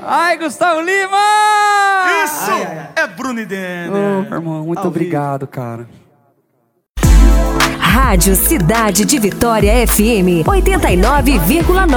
Ai, Gustavo Lima! Isso é Bruno e Denner. Ô, irmão, muito obrigado, cara. Rádio Cidade de Vitória FM 89,9.